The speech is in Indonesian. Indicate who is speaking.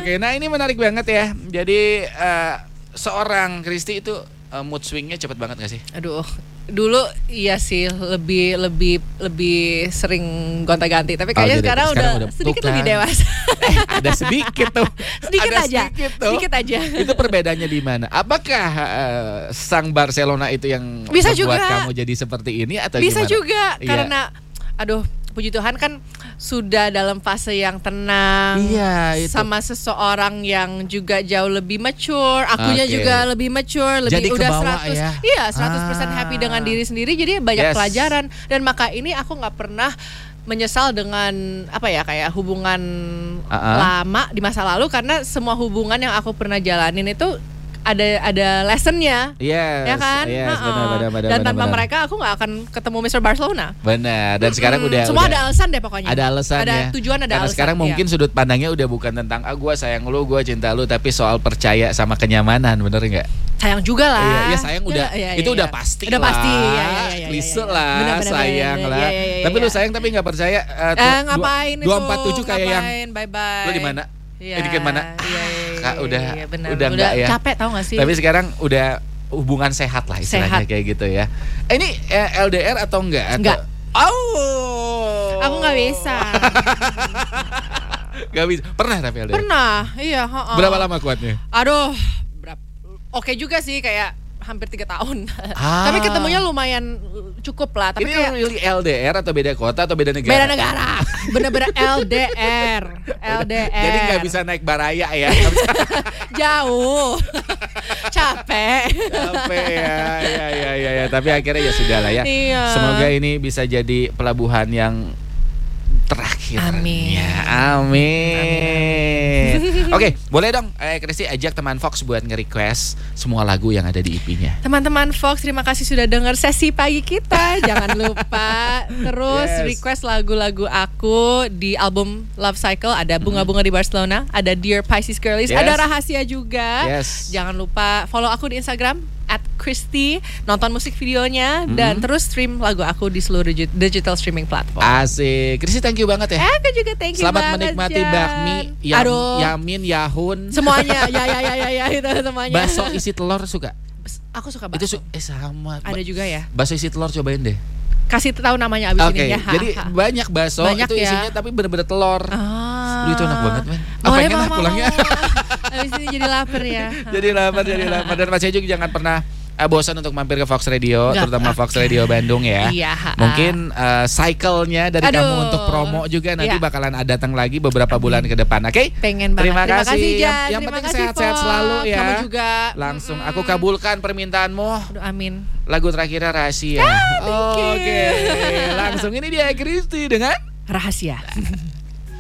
Speaker 1: Oke, nah ini menarik banget ya. Jadi seorang Christy itu mood swingnya cepet banget gak sih?
Speaker 2: Aduh, dulu iya sih lebih sering gonta-ganti. Tapi kayaknya sekarang udah sedikit lebih dewasa.
Speaker 1: Ada sedikit tuh.
Speaker 2: Sedikit aja.
Speaker 1: Itu perbedaannya di mana? Apakah sang Barcelona itu yang
Speaker 2: bisa
Speaker 1: membuat
Speaker 2: juga
Speaker 1: kamu jadi seperti ini atau
Speaker 2: bisa
Speaker 1: gimana?
Speaker 2: juga
Speaker 1: Iya.
Speaker 2: karena aduh, puji Tuhan kan sudah dalam fase yang tenang.
Speaker 1: Iya, itu.
Speaker 2: Sama seseorang yang juga jauh lebih mature, akunya juga lebih mature, lebih
Speaker 1: jadi
Speaker 2: udah
Speaker 1: kebawa
Speaker 2: 100.
Speaker 1: ya?
Speaker 2: Iya, 100% happy dengan diri sendiri. Jadi banyak
Speaker 1: Yes.
Speaker 2: pelajaran dan maka ini aku nggak pernah menyesal dengan apa ya kayak hubungan lama di masa lalu karena semua hubungan yang aku pernah jalanin itu ada lessonnya,
Speaker 1: Yes,
Speaker 2: ya kan?
Speaker 1: yes, benar.
Speaker 2: Dan tanpa mereka aku nggak akan ketemu Mr. Barcelona.
Speaker 1: Benar. Dan sekarang udah
Speaker 2: semua ada alasan deh pokoknya.
Speaker 1: Ada alasan
Speaker 2: ada
Speaker 1: ya.
Speaker 2: tujuan, ada
Speaker 1: karena
Speaker 2: alasan.
Speaker 1: Sekarang mungkin sudut pandangnya udah bukan tentang gue sayang lu, gue cinta lu, tapi soal percaya sama kenyamanan, bener nggak?
Speaker 2: Sayang juga lah.
Speaker 1: Iya, sayang udah. Itu udah pasti.
Speaker 2: Udah
Speaker 1: lah.
Speaker 2: pasti.
Speaker 1: Klise lah, sayang lah. Tapi lu sayang tapi nggak percaya.
Speaker 2: Ngapain itu?
Speaker 1: 247 kayak yang.
Speaker 2: Bye-bye.
Speaker 1: Lu di mana?
Speaker 2: Iya,
Speaker 1: di mana?
Speaker 2: Kak,
Speaker 1: udah
Speaker 2: udah
Speaker 1: enggak ya.
Speaker 2: Capek tau gak sih?
Speaker 1: Tapi sekarang udah hubungan sehat lah istilahnya kayak gitu ya. Ini LDR atau enggak?
Speaker 2: Enggak.
Speaker 1: Oh.
Speaker 2: Aku nggak bisa.
Speaker 1: Gak bisa. Pernah tapi LDR?
Speaker 2: Pernah, iya.
Speaker 1: Berapa lama kuatnya?
Speaker 2: Aduh, oke juga sih kayak hampir 3 tahun. Tapi ketemunya lumayan cukup lah. Tapi
Speaker 1: ini
Speaker 2: kayak
Speaker 1: really LDR atau beda kota atau beda negara?
Speaker 2: Beda negara. Bener-bener LDR.
Speaker 1: Jadi nggak bisa naik baraya ya?
Speaker 2: Jauh. Capek
Speaker 1: ya. Tapi akhirnya ya sudah lah ya.
Speaker 2: Iya.
Speaker 1: Semoga ini bisa jadi pelabuhan yang terakhir.
Speaker 2: Amin.
Speaker 1: Ya, amin. Oke, boleh dong Christy ajak teman Fox buat nge-request semua lagu yang ada di EP-nya.
Speaker 2: Teman-teman Fox, terima kasih sudah dengar sesi pagi kita. Jangan lupa terus request lagu-lagu aku di album Love Cycle. Ada Bunga-Bunga di Barcelona, ada Dear Pisces Girlies, ada Rahasia juga. Jangan lupa follow aku di Instagram @Christy, nonton musik videonya dan terus stream lagu aku di seluruh digital streaming platform.
Speaker 1: Asik. Christy, thank you banget ya.
Speaker 2: Aku juga thank you
Speaker 1: Selamat
Speaker 2: banget.
Speaker 1: menikmati bakmi, yamin, yahun.
Speaker 2: Semuanya. Ya itu semuanya.
Speaker 1: Bakso isi telur suka?
Speaker 2: Aku suka bakso.
Speaker 1: Itu sama.
Speaker 2: Ada juga ya.
Speaker 1: Bakso isi telur cobain deh.
Speaker 2: Kasih tahu namanya abis ini ya.
Speaker 1: Jadi banyak bakso itu isinya tapi bener-bener telur. Lu itu enak banget, men.
Speaker 2: Pengen
Speaker 1: lah pulangnya.
Speaker 2: Abis ini jadi lapar ya.
Speaker 1: Jadi lapar. Dan Mas Ejuk jangan pernah bosan untuk mampir ke Fox Radio, terutama Fox Radio Bandung ya. Mungkin cycle-nya dari kamu untuk promo juga nanti bakalan datang lagi beberapa bulan ke depan. Oke?
Speaker 2: Pengen banget.
Speaker 1: Terima kasih.
Speaker 2: Jan.
Speaker 1: Yang penting sehat-sehat selalu ya.
Speaker 2: Kamu juga.
Speaker 1: Langsung aku kabulkan permintaanmu.
Speaker 2: Aduh, amin.
Speaker 1: Lagu terakhirnya Rahasia. Oke. Langsung ini dia Christy dengan
Speaker 2: Rahasia.